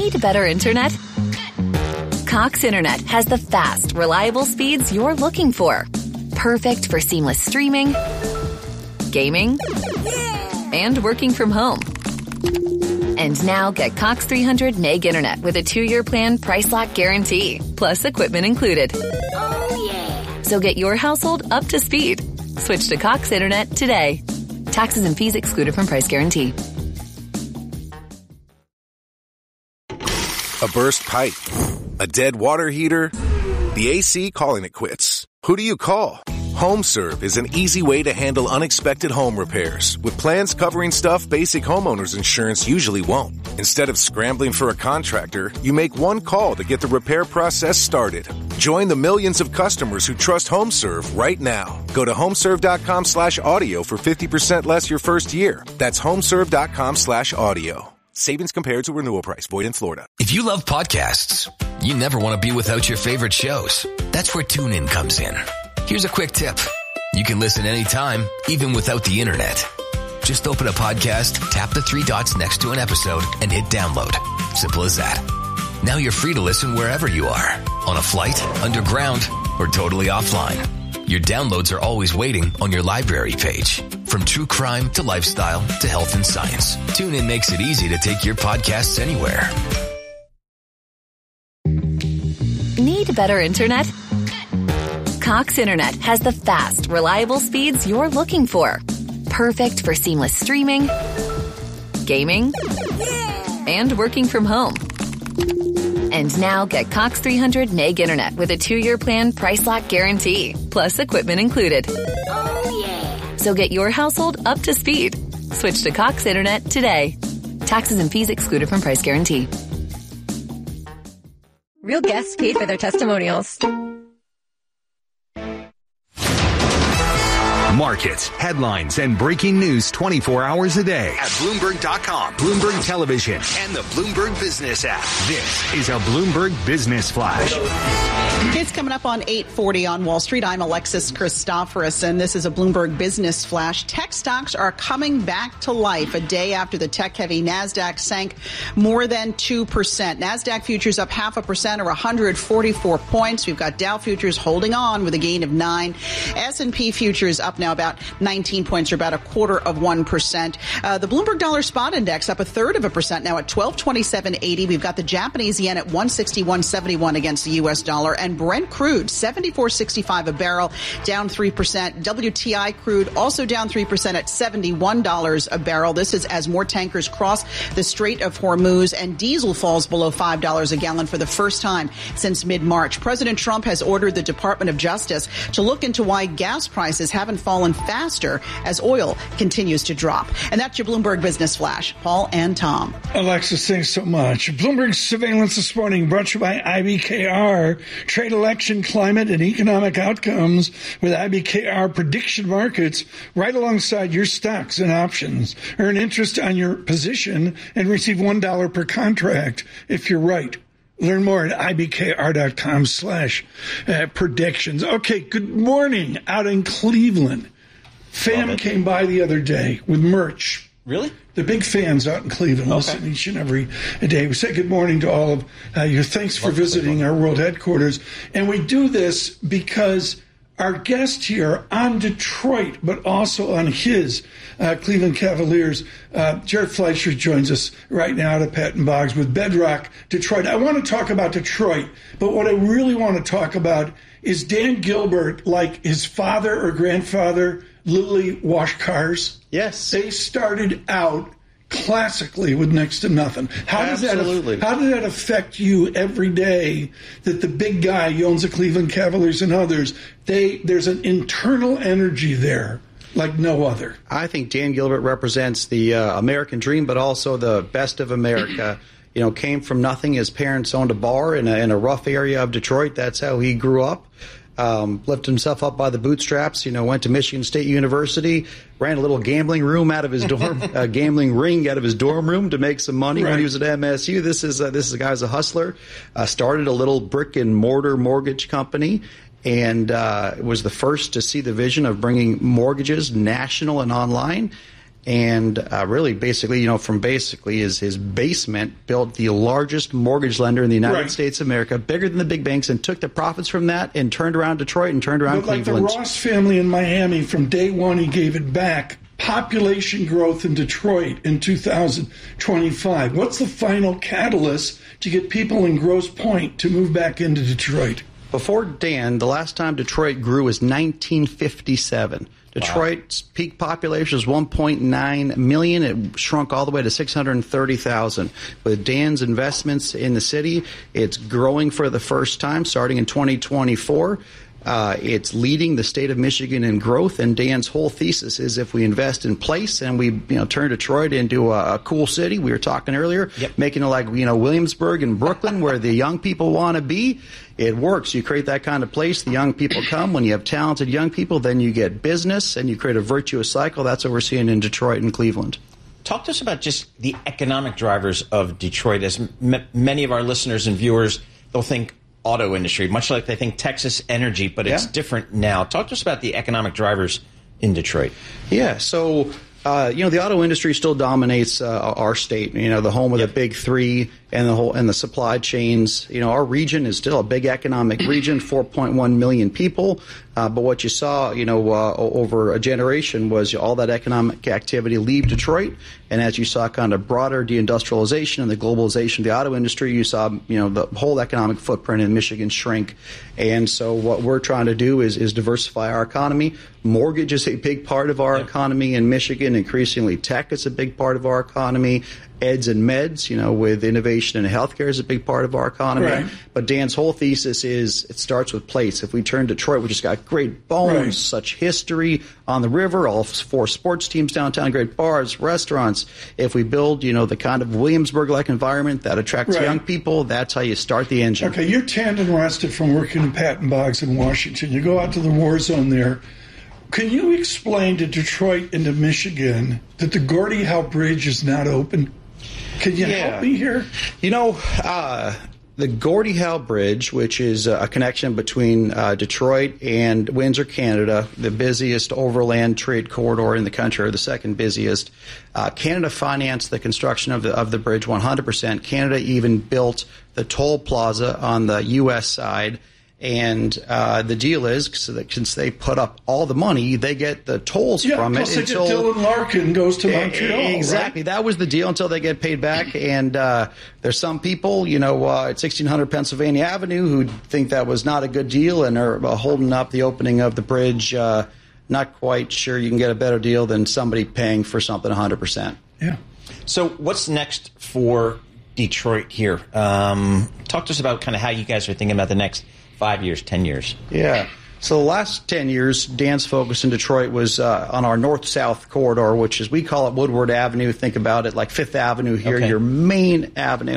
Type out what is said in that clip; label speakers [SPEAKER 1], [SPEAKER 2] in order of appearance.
[SPEAKER 1] Need better internet? Cox Internet has the fast, reliable speeds you're looking for. Perfect for seamless streaming, gaming, and working from home. And now get Cox 300 meg internet with a 2-year plan price lock guarantee, plus equipment included.
[SPEAKER 2] Oh, yeah.
[SPEAKER 1] So get your household up to speed. Switch to Cox Internet today. Taxes and fees excluded from price guarantee.
[SPEAKER 3] A burst pipe, a dead water heater, the AC calling it quits. Who do you call? HomeServe is an easy way to handle unexpected home repairs with plans covering stuff basic homeowners insurance usually won't. Instead of scrambling for a contractor, you make one call to get the repair process started. Join the millions of customers who trust HomeServe right now. Go to homeserve.com/audio for 50% less your first year. That's homeserve.com/audio. Savings compared to renewal price. Void in Florida.
[SPEAKER 4] If you love podcasts, you never want to be without your favorite shows. That's where TuneIn comes in. Here's a quick tip. You can listen anytime, even without the internet. Just open a podcast, tap the 3 dots next to an episode, and hit download. Simple as that. Now you're free to listen wherever you are. On a flight, underground, or totally offline. Your downloads are always waiting on your library page. From true crime to lifestyle to health and science, TuneIn makes it easy to take your podcasts anywhere.
[SPEAKER 1] Need better internet? Cox Internet has the fast, reliable speeds you're looking for. Perfect for seamless streaming, gaming, and working from home. And now get Cox 300 meg internet with a 2-year plan price lock guarantee, plus equipment included.
[SPEAKER 2] Oh, yeah.
[SPEAKER 1] So get your household up to speed. Switch to Cox Internet today. Taxes and fees excluded from price guarantee.
[SPEAKER 5] Real guests paid for their testimonials.
[SPEAKER 6] Markets, headlines, and breaking news 24 hours a day
[SPEAKER 7] at Bloomberg.com, Bloomberg Television, and the Bloomberg Business app.
[SPEAKER 6] This is a Bloomberg Business Flash.
[SPEAKER 8] It's coming up on 8:40 on Wall Street. I'm Alexis Christopherson. This is a Bloomberg Business Flash. Tech stocks are coming back to life a day after the tech-heavy NASDAQ sank more than 2%. NASDAQ futures up 0.5% or 144 points. We've got Dow futures holding on with a gain of 9. S&P futures up now about 19 points or about 0.25%. The Bloomberg Dollar Spot Index up 0.33% now at 1227.80. We've got the Japanese yen at 161.71 against the U.S. dollar, and Brent crude 74.65 a barrel, down 3%. WTI crude also down 3% at $71 a barrel. This is as more tankers cross the Strait of Hormuz, and diesel falls below $5 a gallon for the first time since mid-March. President Trump has ordered the Department of Justice to look into why gas prices haven't fallen faster as oil continues to drop. And that's your Bloomberg Business Flash. Paul and Tom.
[SPEAKER 9] Alexis, thanks so much. Bloomberg Surveillance this morning brought to you by IBKR. Trade, election, climate, and economic outcomes with IBKR prediction markets right alongside your stocks and options. Earn interest on your position and receive $1 per contract if you're right. Learn more at ibkr.com/predictions. Okay, good morning out in Cleveland. Fam came by the other day with merch.
[SPEAKER 10] Really?
[SPEAKER 9] They're big fans out in Cleveland.
[SPEAKER 10] Okay.
[SPEAKER 9] Listen each and every day. We say good morning to all of you. Thanks for visiting our world headquarters. And we do this because our guest here on Detroit, but also on his Cleveland Cavaliers, Jared Fleischer joins us right now at Patton Boggs with Bedrock Detroit. I want to talk about Detroit, but what I really want to talk about is Dan Gilbert, like his father or grandfather, Lilly Wash Cars.
[SPEAKER 10] Yes.
[SPEAKER 9] They started out classically with next to nothing. How does that affect you every day that the big guy, he owns the Cleveland Cavaliers and others, there's an internal energy there like no other?
[SPEAKER 10] I think Dan Gilbert represents the American dream, but also the best of America. You know, came from nothing. His parents owned a bar in a rough area of Detroit. That's how he grew up. Lifted himself up by the bootstraps, went to Michigan State University, ran a little gambling room out of his dorm, gambling ring out of his dorm room to make some money when he was at MSU. This is a guy who's a hustler. Started a little brick and mortar mortgage company and was the first to see the vision of bringing mortgages national and online. and really basically, from basically his basement, built the largest mortgage lender in the United States of America, bigger than the big banks, and took the profits from that and turned around Detroit and turned around Cleveland.
[SPEAKER 9] Like the Ross family in Miami, from day one, he gave it back. Population growth in Detroit in 2025. What's the final catalyst to get people in Grosse Pointe to move back into Detroit?
[SPEAKER 10] Before Dan, the last time Detroit grew was 1957. Detroit's peak population was 1.9 million. It shrunk all the way to 630,000. With Dan's investments in the city, it's growing for the first time starting in 2024. It's leading the state of Michigan in growth, and Dan's whole thesis is if we invest in place and we turn Detroit into a cool city, we were talking earlier, making it like Williamsburg and Brooklyn where the young people want to be, it works. You create that kind of place, the young people come. When you have talented young people, then you get business and you create a virtuous cycle. That's what we're seeing in Detroit and Cleveland.
[SPEAKER 11] Talk to us about just the economic drivers of Detroit. As many of our listeners and viewers, they'll think auto industry, much like they think Texas energy, but it's different now. Talk to us about the economic drivers in Detroit.
[SPEAKER 10] Yeah, so the auto industry still dominates our state. The home of the big three and the supply chains. Our region is still a big economic region, 4.1 million people. But what you saw, over a generation was all that economic activity leave Detroit. And as you saw kind of broader deindustrialization and the globalization of the auto industry, you saw, the whole economic footprint in Michigan shrink. And so what we're trying to do is diversify our economy. Mortgage is a big part of our economy in Michigan. Increasingly, tech is a big part of our economy. Eds and meds, with innovation in healthcare is a big part of our economy. Right. But Dan's whole thesis is it starts with place. If we turn Detroit, we just got great bones, such history on the river, all 4 sports teams downtown, great bars, restaurants. If we build, the kind of Williamsburg-like environment that attracts young people, that's how you start the engine.
[SPEAKER 9] Okay, you're tanned and rusted from working in Patton Boggs in Washington. You go out to the war zone there. Can you explain to Detroit and to Michigan that the Gordie Howe Bridge is not open? Can you help me here?
[SPEAKER 10] The Gordie Howe Bridge, which is a connection between Detroit and Windsor, Canada, the busiest overland trade corridor in the country, or the second busiest. Canada financed the construction of the bridge 100%. Canada even built the toll plaza on the U.S. side. And the deal is, since they put up all the money, they get the tolls from it.
[SPEAKER 9] Plus until Dylan Larkin goes to Montreal.
[SPEAKER 10] Exactly. Right? That was the deal until they get paid back. And there's some people, at 1600 Pennsylvania Avenue who think that was not a good deal and are holding up the opening of the bridge. Not quite sure you can get a better deal than somebody paying for something 100%.
[SPEAKER 9] Yeah.
[SPEAKER 11] So what's next for Detroit here? Talk to us about kind of how you guys are thinking about the next 5 years, 10 years.
[SPEAKER 10] Yeah. So the last 10 years, Dan's focus in Detroit was on our north-south corridor, which is, we call it Woodward Avenue. Think about it like Fifth Avenue here, your main avenue.